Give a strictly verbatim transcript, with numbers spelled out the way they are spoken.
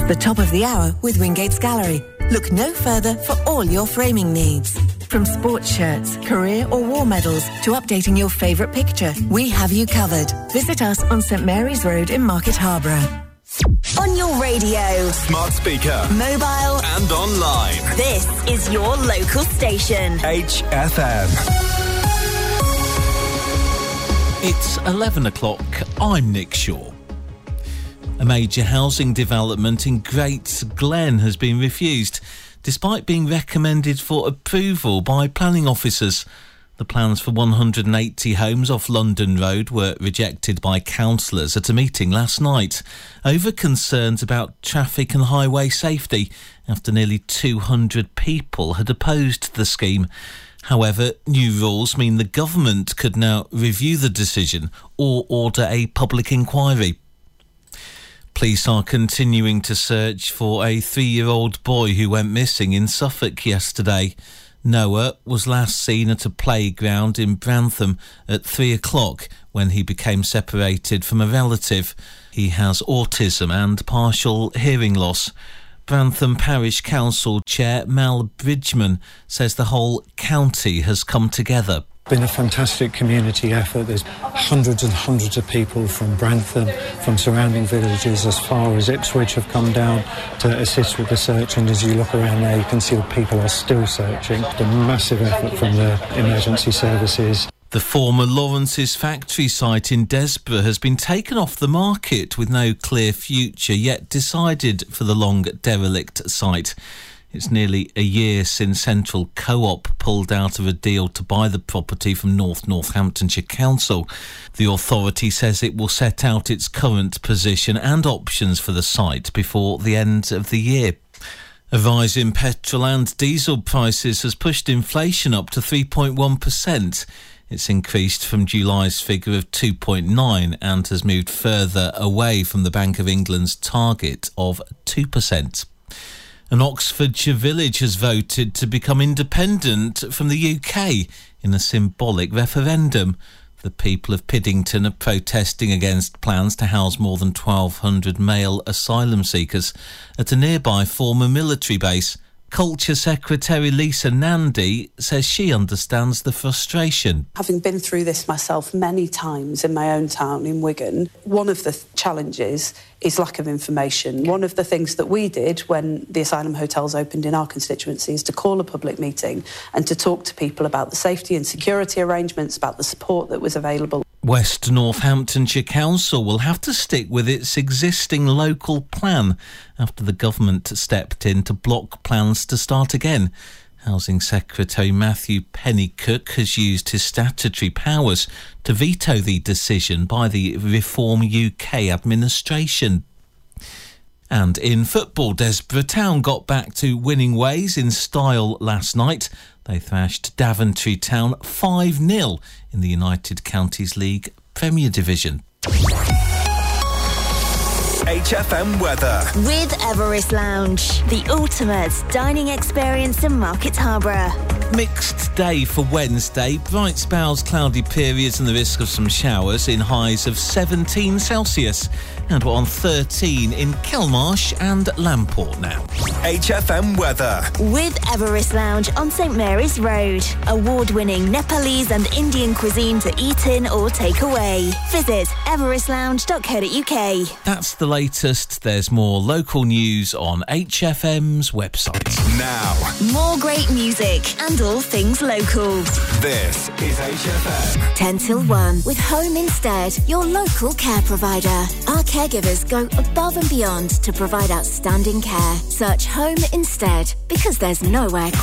the top of the hour with Wingate's Gallery. Look no further for all your framing needs. From sports shirts, career or war medals to updating your favourite picture, we have you covered. Visit us on St Mary's Road in Market Harborough. On your radio, smart speaker, mobile and online. This is your local station. H F M. It's eleven o'clock. I'm Nick Shaw. A major housing development in Great Glen has been refused, despite being recommended for approval by planning officers. The plans for one hundred eighty homes off London Road were rejected by councillors at a meeting last night over concerns about traffic and highway safety after nearly two hundred people had opposed the scheme. However, new rules mean the government could now review the decision or order a public inquiry. Police are continuing to search for a three-year-old boy who went missing in Suffolk yesterday. Noah was last seen at a playground in Brantham at three o'clock when he became separated from a relative. He has autism and partial hearing loss. Brantham Parish Council Chair Mal Bridgman says the whole county has come together. It's been a fantastic community effort. There's hundreds and hundreds of people from Brantham, from surrounding villages as far as Ipswich have come down to assist with the search, and as you look around there you can see that people are still searching. It's a massive effort from the emergency services. The former Lawrence's factory site in Desborough has been taken off the market with no clear future yet decided for the long derelict site. It's nearly a year since Central Co-op pulled out of a deal to buy the property from North Northamptonshire Council. The authority says it will set out its current position and options for the site before the end of the year. A rise in petrol and diesel prices has pushed inflation up to three point one percent. It's increased from July's figure of two point nine and has moved further away from the Bank of England's target of two percent. An Oxfordshire village has voted to become independent from the U K in a symbolic referendum. The people of Piddington are protesting against plans to house more than twelve hundred male asylum seekers at a nearby former military base. Culture Secretary Lisa Nandy says she understands the frustration. Having been through this myself many times in my own town in Wigan, one of the th- challenges is lack of information. One of the things that we did when the asylum hotels opened in our constituency is to call a public meeting and to talk to people about the safety and security arrangements, about the support that was available. West Northamptonshire Council will have to stick with its existing local plan after the government stepped in to block plans to start again. Housing Secretary Matthew Pennycook has used his statutory powers to veto the decision by the Reform U K administration. And in football, Desborough Town got back to winning ways in style last night. They thrashed Daventry Town five nil in the United Counties League Premier Division. H F M weather. With Everest Lounge, the ultimate dining experience in Market Harborough. Mixed day for Wednesday. Bright spells, cloudy periods and the risk of some showers in highs of seventeen Celsius. And we're on thirteen in Kelmarsh and Lamport now. H F M weather. With Everest Lounge on St Mary's Road. Award-winning Nepalese and Indian cuisine to eat in or take away. Visit everest lounge dot co dot uk. That's the latest. There's more local news on H F M's website. Now. More great music and all things local. This is H F M. ten till one with Home Instead, your local care provider. Our caregivers go above and beyond to provide outstanding care. Search Home Instead because there's nowhere